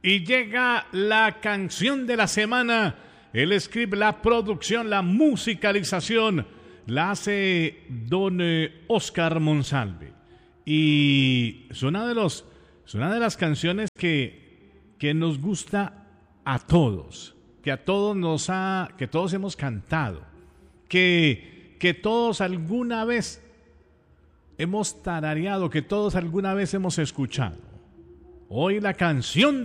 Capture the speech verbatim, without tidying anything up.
Y llega la canción de la semana. El script, la producción, la musicalización la hace don eh, Oscar Monsalve. Y es una de, los, es una de las canciones que, que nos gusta a todos. Que a todos nos ha, que todos hemos cantado. Que, que todos alguna vez hemos tarareado, que todos alguna vez hemos escuchado. Hoy la canción